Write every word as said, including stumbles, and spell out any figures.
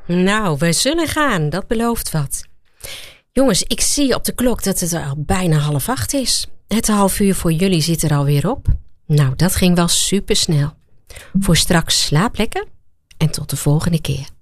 Nou, we zullen gaan. Dat belooft wat. Jongens, ik zie op de klok dat het al bijna half acht is. Het half uur voor jullie zit er alweer op. Nou, dat ging wel supersnel. Voor straks slaap lekker en tot de volgende keer.